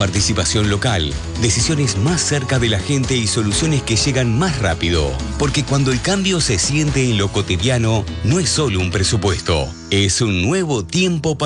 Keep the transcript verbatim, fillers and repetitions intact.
participación local, decisiones más cerca de la gente y soluciones que llegan más rápido. Porque cuando el cambio se siente en lo cotidiano, no es solo un presupuesto, es un nuevo tiempo para